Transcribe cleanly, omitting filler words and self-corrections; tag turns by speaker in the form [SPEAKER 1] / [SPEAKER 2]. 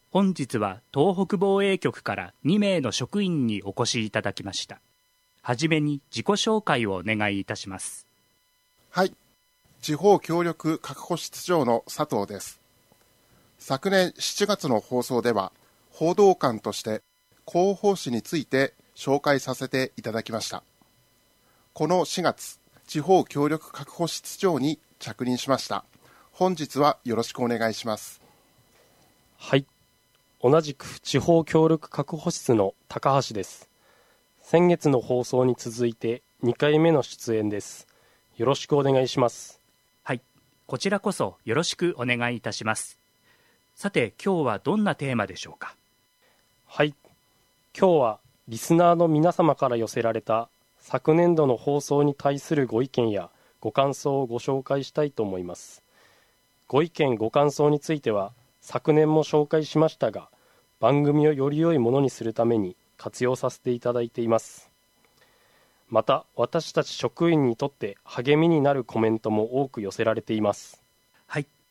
[SPEAKER 1] 本日は東北防衛局から2名の職員にお越しいただきました。はじめに自己紹介をお願いいたします。
[SPEAKER 2] はい、地方協力確保室長の佐藤です。昨年7月の放送では、報道官として広報誌について紹介させていただきました。この4月、地方協力確保室長に着任しました。本日はよろしくお願いします。
[SPEAKER 3] はい、同じく地方協力確保室の高橋です。先月の放送に続いて2回目の出演です。よろしくお願いします。
[SPEAKER 1] はい、こちらこそよろしくお願いいたします。さて、今日はどんなテーマでしょうか。
[SPEAKER 3] はい、今日はリスナーの皆様から寄せられた昨年度の放送に対するご意見やご感想をご紹介したいと思います。ご意見ご感想については昨年も紹介しましたが、番組をより良いものにするために活用させていただいています。また私たち職員にとって励みになるコメントも多く寄せられています。
[SPEAKER 1] はい、